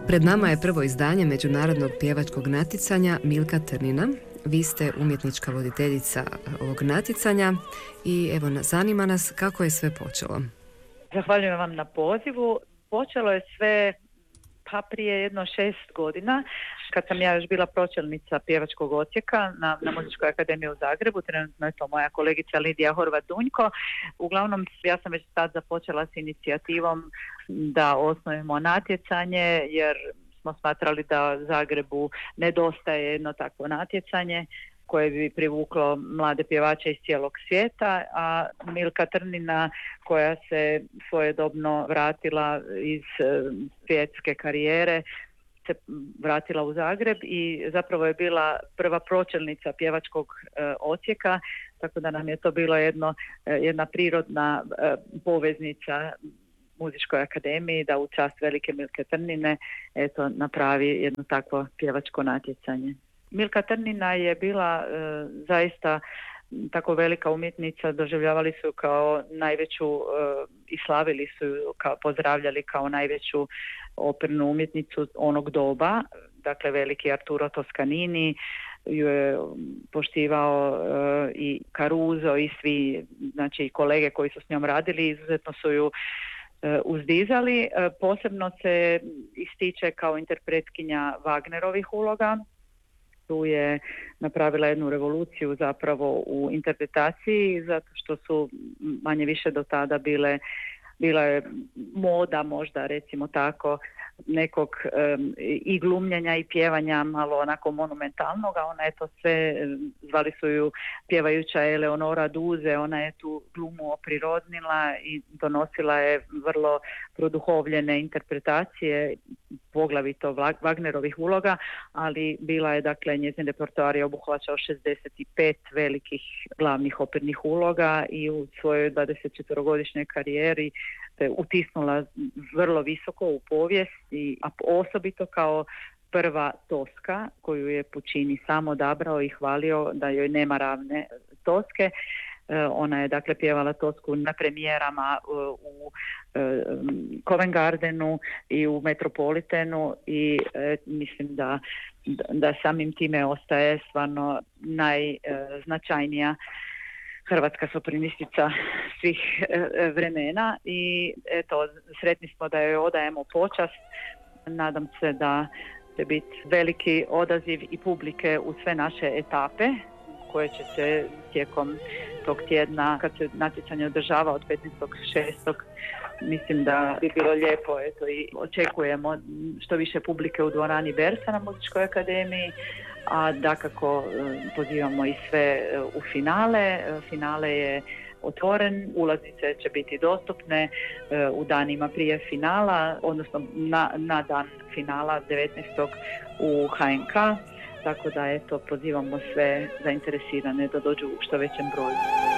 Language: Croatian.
Pred nama je prvo izdanje međunarodnog pjevačkog natjecanja Milka Trnina. Vi ste umjetnička voditeljica ovog natjecanja i evo, zanima nas kako je sve počelo. Zahvaljujem vam na pozivu. Počelo je sve prije jedno 6 godina, kad sam ja još bila pročelnica pjevačkog odsjeka na Muzičkoj akademiji u Zagrebu. Trenutno je to moja kolegica Lidija Horvat-Dunjko. Uglavnom, ja sam već tad započela s inicijativom da osnujemo natjecanje, jer smo smatrali da Zagrebu nedostaje jedno takvo natjecanje koje bi privuklo mlade pjevače iz cijelog svijeta, a Milka Trnina, koja se svojedobno vratila iz svjetske karijere, se vratila u Zagreb i zapravo je bila prva pročelnica pjevačkog odsjeka, tako da nam je to bilo jedna prirodna poveznica Muzičkoj akademiji da u čast velike Milke Trnine napravi jedno takvo pjevačko natjecanje. Milka Trnina je bila zaista tako velika umjetnica, doživljavali su kao najveću i slavili su ju, pozdravljali kao najveću opernu umjetnicu onog doba. Dakle, veliki Arturo Toscanini ju je poštivao i Caruso i svi, znači kolege koji su s njom radili, izuzetno su ju uzdizali. Posebno se ističe kao interpretkinja Wagnerovih uloga. Tu je napravila jednu revoluciju zapravo u interpretaciji, zato što su manje više do tada bila je moda, možda recimo tako, nekog i glumljenja i pjevanja malo onako monumentalnog, a ona je to sve, zvali su ju pjevajuća Eleonora Duse, ona je tu glumu oprirodnila i donosila je vrlo produhovljene interpretacije, poglavito Wagnerovih uloga, ali bila je, dakle, njezin repertoar je obuhvaćao 65 velikih glavnih opernih uloga i u svojoj 24-godišnjoj karijeri se utisnula vrlo visoko u povijest, a osobito kao prva Toska koju je Puccini sam odabrao i hvalio da joj nema ravne Toske. Ona je, dakle, pjevala Tosku na premijerama u Covent Gardenu i u Metropolitanu i mislim da samim time ostaje stvarno najznačajnija hrvatska sopranistica svih vremena i eto, sretni smo da joj odajemo počast. Nadam se da će biti veliki odaziv i publike u sve naše etape koje će se tijekom tog tjedna, kad se natjecanje održava od 15.6. mislim da bi bilo lijepo, eto, i očekujemo što više publike u dvorani Bersa na Muzičkoj akademiji, a dakako pozivamo i sve u finale. Finale je otvoren, ulaznice će biti dostupne u danima prije finala, odnosno na dan finala 19. u HNK, tako da eto, pozivamo sve zainteresirane da dođu u što većem broju.